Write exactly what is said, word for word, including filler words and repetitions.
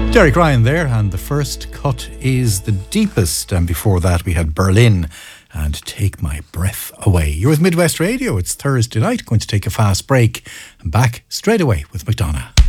Derek Ryan there, and the first cut is the deepest. And before that, we had Berlin and Take My Breath Away. You're with Midwest Radio. It's Thursday night. Going to take a fast break. And back straight away with McDonough.